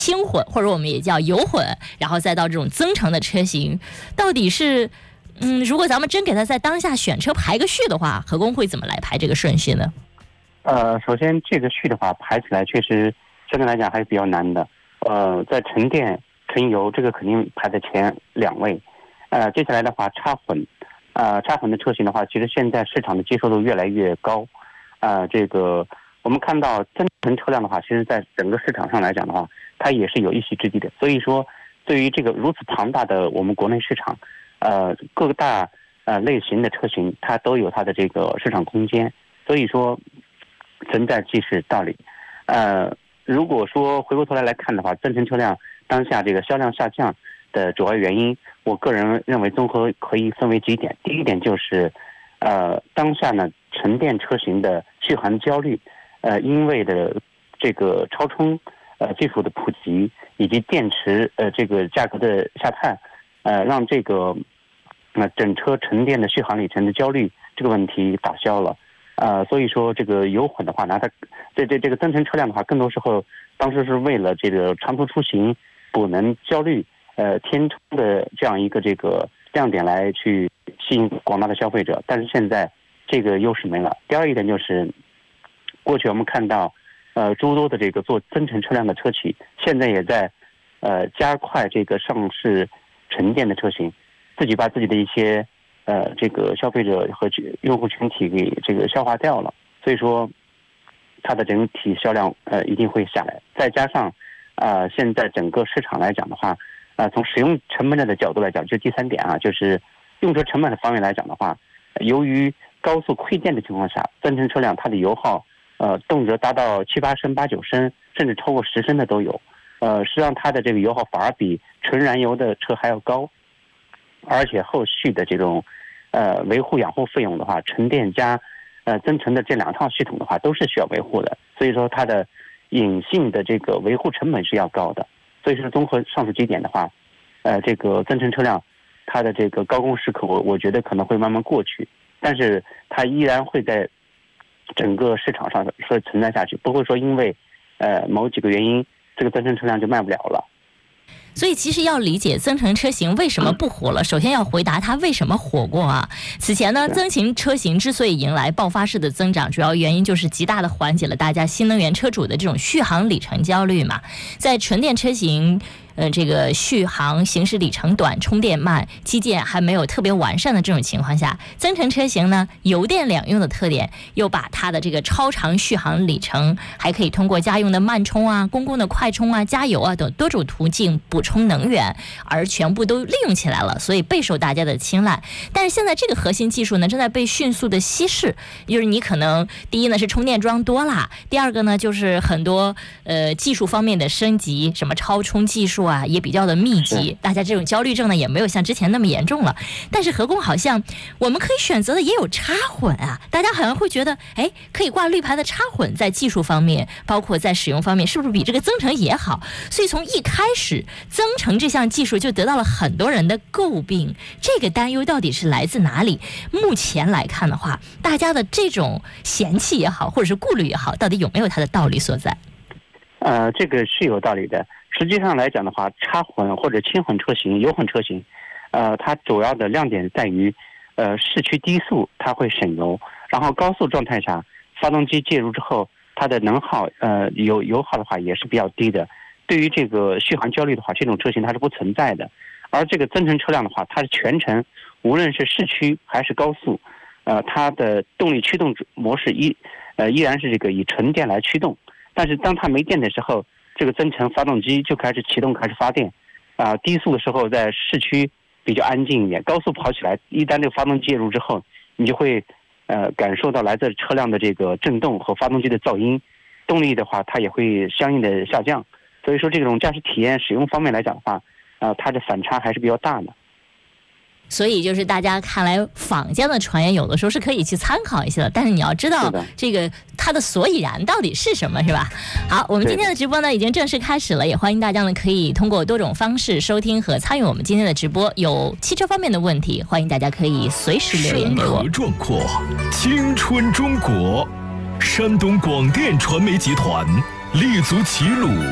轻混，或者我们也叫油混，然后再到这种增程的车型，到底是如果咱们真给它在当下选车排个序的话，何工会怎么来排这个顺序呢？ 首先这个序的话排起来确实相对来讲还是比较难的。在纯电、纯油这个肯定排在前2位。接下来的话插混的车型的话，其实现在市场的接受度越来越高。这个我们看到增程车辆的话，其实在整个市场上来讲的话，它也是有一席之地的。所以说，对于这个如此庞大的我们国内市场，各大类型的车型，它都有它的这个市场空间。所以说，存在即是道理。如果说回过头来看的话，增程车辆当下这个销量下降的主要原因，我个人认为综合可以分为几点。第一点就是，当下呢纯电车型的续航焦虑，因为的这个超充技术的普及，以及电池这个价格的下探，让这个整车纯电的续航里程的焦虑这个问题打消了。所以说这个油混的话，它这个增程车辆的话，更多时候当时是为了这个长途出行补能焦虑，填充的这样一个这个亮点来去吸引广大的消费者。但是现在这个优势没了。第二一点就是，过去我们看到，诸多的这个做增程车辆的车企，现在也在加快这个上市纯电的车型，自己把自己的一些这个消费者和用户群体给这个消化掉了。所以说，它的整体销量一定会下来。再加上现在整个市场来讲的话，从使用成本的角度来讲，就第3点就是用车成本的方面来讲的话，由于高速亏电的情况下，增程车辆它的油耗动辄达到7、8升、8、9升，甚至超过10升的都有。实际上它的这个油耗反而比纯燃油的车还要高，而且后续的这种维护养护费用的话，纯电加增程的这2套系统的话都是需要维护的。所以说它的隐性的这个维护成本是要高的。所以说综合上述几点的话，这个增程车辆它的这个高工时刻，我觉得可能会慢慢过去，但是它依然会在整个市场上说存在下去，不会说因为某几个原因这个增程车辆就卖不了了。 所以其实要理解增程车型为什么不火了，首先要回答它为什么火过啊。此前呢，增程车型之所以迎来爆发式的增长，主要原因就是极大的缓解了大家新能源车主的这种续航里程焦虑嘛。在纯电车型这个续航行驶里程短、充电慢、基建还没有特别完善的这种情况下，增程车型呢油电两用的特点，又把它的这个超长续航里程，还可以通过家用的慢充啊、公共的快充啊、加油啊等多种途径补充能源，而全部都利用起来了，所以备受大家的青睐。但是现在这个核心技术呢，正在被迅速的稀释，就是你可能第一呢是充电桩多啦，第二个呢就是很多技术方面的升级，什么超充技术啊也比较的密集，大家这种焦虑症呢也没有像之前那么严重了。但是何工好像我们可以选择的也有插混啊，大家好像会觉得可以挂绿牌的插混在技术方面包括在使用方面是不是比这个增程也好，所以从一开始增程这项技术就得到了很多人的诟病，这个担忧到底是来自哪里？目前来看的话，大家的这种嫌弃也好或者是顾虑也好，到底有没有它的道理所在？ 这个是有道理的。实际上来讲的话，插混或者轻混车型、油混车型，它主要的亮点在于，市区低速它会省油，然后高速状态下，发动机介入之后，它的能耗，油耗的话也是比较低的。对于这个续航焦虑的话，这种车型它是不存在的。而这个增程车辆的话，它是全程无论是市区还是高速，它的动力驱动模式依然是这个以纯电来驱动。但是当它没电的时候，这个增程发动机就开始启动，开始发电。低速的时候在市区比较安静一点，高速跑起来，一旦这个发动机介入之后，你就会感受到来自车辆的这个震动和发动机的噪音，动力的话它也会相应的下降。所以说这种驾驶体验使用方面来讲的话，它的反差还是比较大的。 所以就是大家看来坊间的传言有的时候是可以去参考一下的，但是你要知道这个它的所以然到底是什么，是吧？好，我们今天的直播呢已经正式开始了，也欢迎大家呢可以通过多种方式收听和参与我们今天的直播。有汽车方面的问题，欢迎大家可以随时留言给我。 山河壮阔，青春中国，山东广电传媒集团立足齐鲁，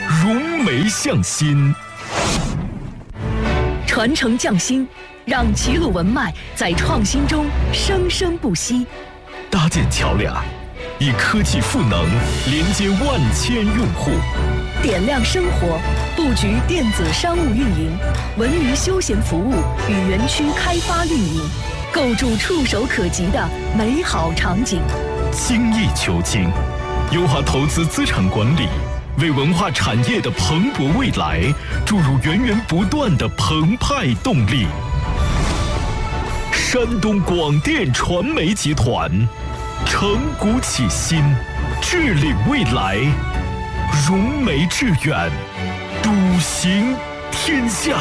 融媒向心， 传承匠心，让齐鲁文脉在创新中生生不息。 搭建桥梁，以科技赋能连接万千用户， 点亮生活，布局电子商务运营、文娱休闲服务与园区开发运营，构筑触手可及的美好场景。 精益求精，优化投资资产管理，为文化产业的蓬勃未来注入源源不断的澎湃动力。山东广电传媒集团承股启新，致领未来，融媒致远，笃行天下。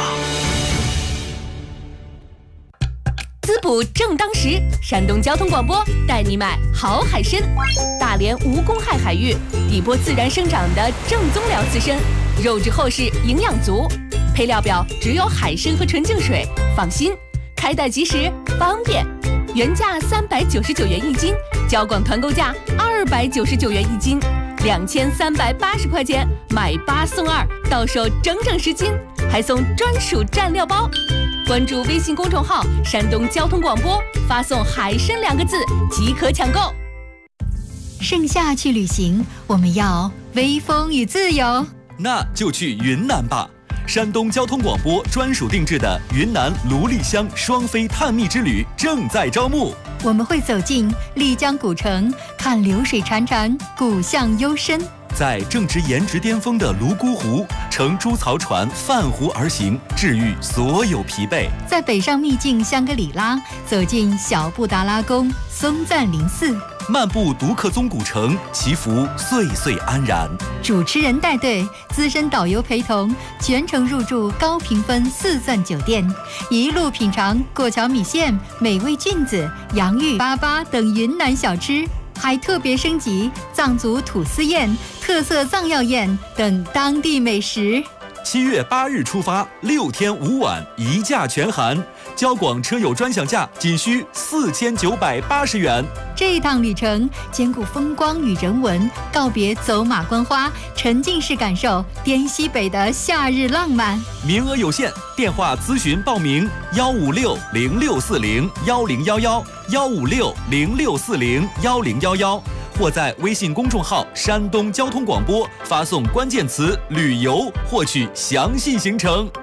滋补正当时，山东交通广播带你买好海参。大连无公害海域，底波自然生长的正宗辽刺参，肉质厚实，营养足。配料表只有海参和纯净水，放心，开袋即食，方便。原价399元一斤，交广团购价299元一斤，2380块钱买8送2，到手整整10斤，还送专属蘸料包。关注微信公众号山东交通广播，发送海参2个字即可抢购。 盛夏去旅行，我们要微风与自由， 那就去云南吧。山东交通广播专属定制的云南芦栗乡双飞探秘之旅正在招募。 我们会走进丽江古城，看流水潺潺，古巷幽深。 在正值颜值巅峰的泸沽湖，乘猪槽船泛湖而行，治愈所有疲惫。 在北上秘境香格里拉，走进小布达拉宫、松赞林寺， 漫步独克宗古城，祈福岁岁安然。 主持人带队，资深导游陪同，全程入住高评分4钻酒店，一路品尝过桥米线、美味菌子、洋芋粑粑等云南小吃，还特别升级藏族土司宴、特色藏药宴等当地美食。 7月8日出发，6天5晚，一价全含，交广车友专享价仅需4980元。 这一趟旅程兼顾风光与人文，告别走马观花，沉浸式感受滇西北的夏日浪漫。 名额有限，电话咨询报名15606401011，15606401011，或在微信公众号山东交通广播发送关键词旅游获取详细行程。